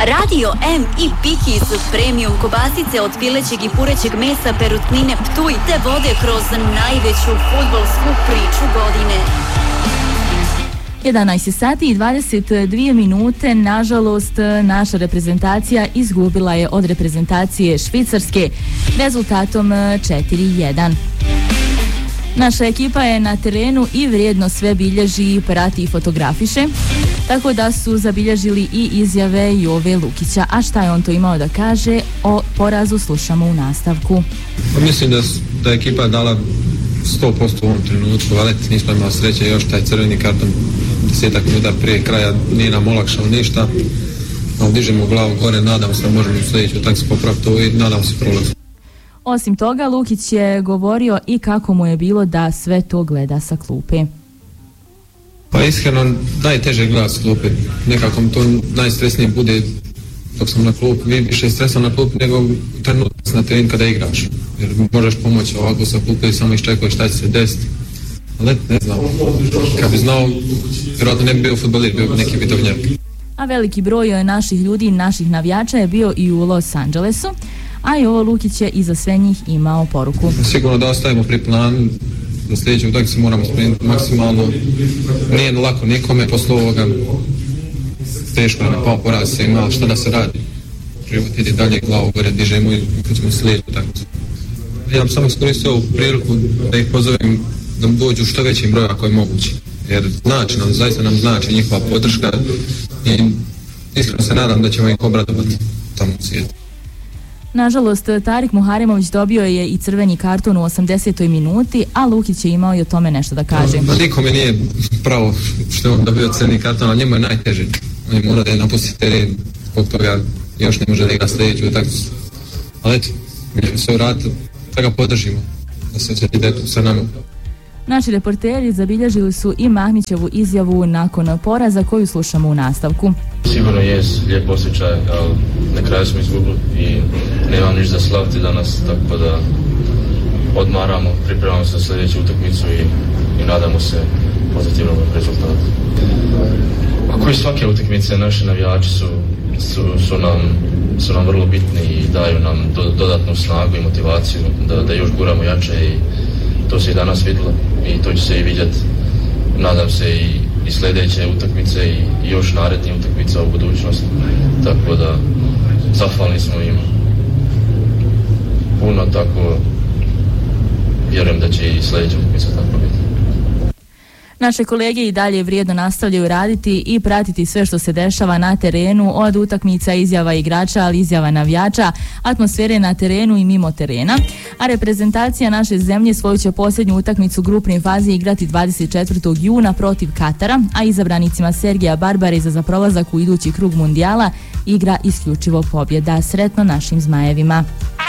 Radio M i Piki su premium kobasice od pilećeg i purećeg mesa Perutnine Ptuj te vode kroz najveću fudbalsku priču godine. 11 sati i 22 minute. Nažalost, naša reprezentacija izgubila je od reprezentacije Švicarske rezultatom 4-1. Naša ekipa je na terenu i vrijedno sve bilježi, prati i fotografiše, tako da su zabilježili i izjave Jove Lukića. A šta je on to imao da kaže o porazu, slušamo u nastavku. Mislim da je ekipa dala 100% u ovom trenutku, ali nismo imali sreće, još taj crveni karton 10 minuta prije kraja nije nam olakšao ništa, ali dižemo glavu gore, nadam se da možemo u sljedeću tak se popraviti to i nadam se prolazi. Osim toga, Lukić je govorio i kako mu je bilo da sve to gleda sa klupe. Pa iskreno, najteže gleda sa klupe. Nekako mi to najstresnije bude dok sam na klupi. Više stresam na klupi nego trenutak na terenu kada igraš. Jer možeš pomoći ovako sa klupe i samo iščekuješ šta će se desiti. Ali ne znam, kad bi znao, vjerojatno ne bi bio fudbalir, bio neki vitovnjak. A veliki broj naših ljudi i naših navijača je bio i u Los Angelesu, a i ovo Lukić je i za sve njih imao poruku. Sigurno da ostavimo pri planu, za sljedeću utakmicu moramo spremiti maksimalno. Nije lako nikome, posle ovoga teško je napao poraz se ima, šta da se radi. Život ide dalje, glavu gore dižemo i kad ćemo sljedeću utakmicu. Ja sam samo iskoristio ovu priliku da ih pozovem da dođu što većim broju ako je moguće. Jer znači nam, zaista nam znači njihova podrška i iskreno se nadam da ćemo ih obradovati tamo u svijetu. Nažalost, Tarik Muharemović dobio je i crveni karton u 80. minuti, a Lukić je imao i o tome nešto da kaže. Nikome nije pravo što je on dobio crveni karton, ali njemu je najteže. On je mora da je napusti teren, zbog toga još ne može da igra sljedeću utakmicu. Ali eto, mi ćemo se vratiti, da ga podržimo, da se će idetu sa nama. Naši reporteri zabilježili su i Mahmićevu izjavu nakon poraza koju slušamo u nastavku. Sigurno je lijep osjećaj, ali na kraju smo izgubili i nemam ništa za slaviti danas, tako da odmaramo, pripremamo se za sljedeću utakmicu i nadamo se pozitivnom rezultatu. Ako i svake utakmice, naši navijači su nam vrlo bitni i daju nam dodatnu snagu i motivaciju da još guramo jače i to se i danas vidjelo i to će se i vidjeti, nadam se i sljedeće utakmice i još narednih utakmica u budućnosti, tako da zahvalni smo im puno, tako vjerujem da će i sljedeća utakmica tako biti. Naše kolege i dalje vrijedno nastavljaju raditi i pratiti sve što se dešava na terenu, od utakmica, izjava igrača, ali izjava navijača, atmosfere na terenu i mimo terena. A reprezentacija naše zemlje svoju će posljednju utakmicu u grupnoj fazi igrati 24. juna protiv Katara, a izabranicima Sergija Barbare za prolazak u idući krug mundijala igra isključivo pobjeda. Sretno našim zmajevima.